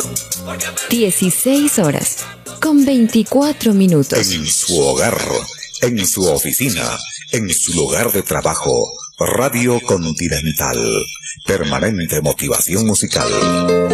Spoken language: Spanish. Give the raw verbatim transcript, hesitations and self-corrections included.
dieciséis horas con veinticuatro minutos. En su hogar, en su oficina, en su lugar de trabajo, Radio Continental. Permanente motivación musical.